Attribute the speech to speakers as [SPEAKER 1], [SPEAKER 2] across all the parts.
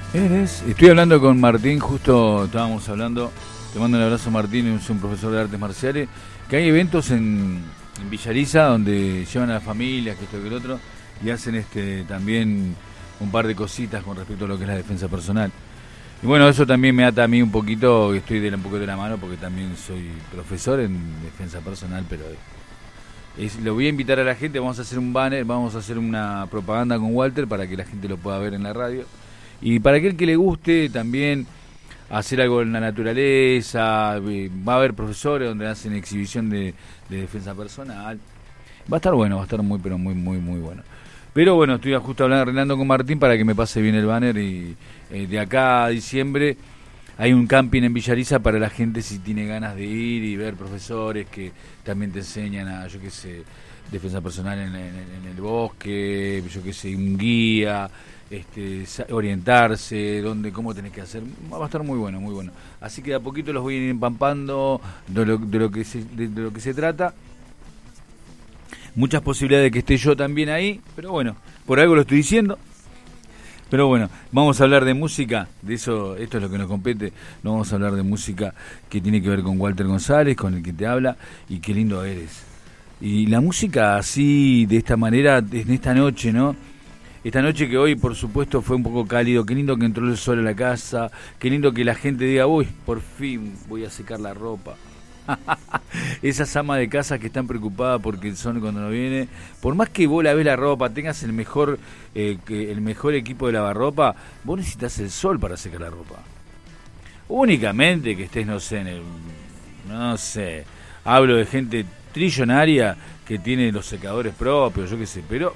[SPEAKER 1] Estoy hablando con Martín, justo estábamos hablando, te mando un abrazo Martín, es un profesor de artes marciales, que hay eventos en Villariza donde llevan a las familias, que esto que el otro, y hacen también un par de cositas con respecto a lo que es la defensa personal. Y bueno, eso también me ata a mí un poquito, estoy un poco de la mano porque también soy profesor en defensa personal, pero lo voy a invitar a la gente, vamos a hacer un banner, vamos a hacer una propaganda con Walter para que la gente lo pueda ver en la radio. Y para aquel que le guste también hacer algo en la naturaleza, va a haber profesores donde hacen exhibición de defensa personal. Va a estar bueno, va a estar muy, pero muy, muy, muy bueno. Pero bueno, estoy justo arreglando con Martín para que me pase bien el banner y de acá a diciembre hay un camping en Villariza para la gente si tiene ganas de ir y ver profesores que también te enseñan a, yo qué sé, defensa personal en el bosque, yo qué sé, un guía, orientarse, cómo tenés que hacer, va a estar muy bueno, muy bueno. Así que de a poquito los voy a ir empampando de lo que se trata. Muchas posibilidades de que esté yo también ahí, pero bueno, por algo lo estoy diciendo. Pero bueno, vamos a hablar de música, de eso, esto es lo que nos compete, no vamos a hablar de música que tiene que ver con Walter González, con el que te habla, y qué lindo eres. Y la música así, de esta manera, en esta noche, ¿no? Esta noche que hoy, por supuesto, fue un poco cálido, qué lindo que entró el sol a la casa, qué lindo que la gente diga, uy, por fin voy a secar la ropa. Esas amas de casa que están preocupadas porque el sol cuando no viene, por más que vos lavés la ropa, tengas el mejor equipo de lavarropa, vos necesitas el sol para secar la ropa. Únicamente que estés, no sé, hablo de gente trillonaria que tiene los secadores propios, yo qué sé, pero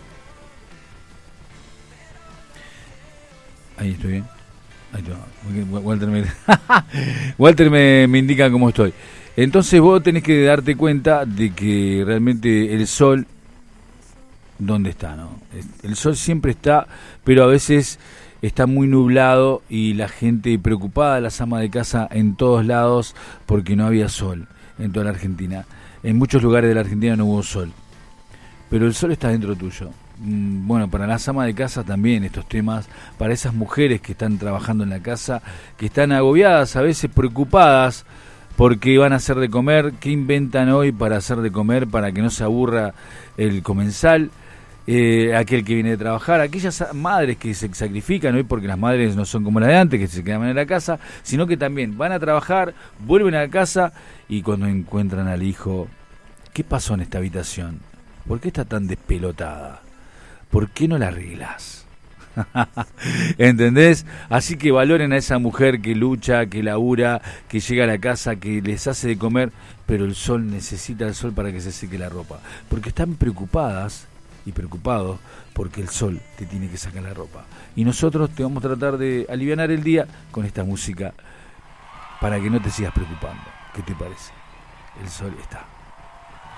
[SPEAKER 1] ahí estoy bien. Ahí está. Walter me indica cómo estoy. Entonces vos tenés que darte cuenta de que realmente el sol, ¿dónde está, no? El sol siempre está, pero a veces está muy nublado y la gente preocupada, las amas de casa en todos lados porque no había sol en toda la Argentina. En muchos lugares de la Argentina no hubo sol, pero el sol está dentro tuyo. Bueno, para las amas de casa también estos temas, para esas mujeres que están trabajando en la casa, que están agobiadas, a veces preocupadas, porque van a hacer de comer, qué inventan hoy para hacer de comer, para que no se aburra el comensal, aquel que viene de trabajar, aquellas madres que se sacrifican hoy, porque las madres no son como las de antes, que se quedaban en la casa, sino que también van a trabajar, vuelven a la casa y cuando encuentran al hijo, ¿qué pasó en esta habitación? ¿Por qué está tan despelotada? ¿Por qué no la arreglas? ¿Entendés? Así que valoren a esa mujer que lucha, que labura, que llega a la casa, que les hace de comer, pero el sol, necesita el sol para que se seque la ropa, porque están preocupadas y preocupados porque el sol te tiene que sacar la ropa, y nosotros te vamos a tratar de alivianar el día con esta música para que no te sigas preocupando. ¿Qué te parece? El sol está.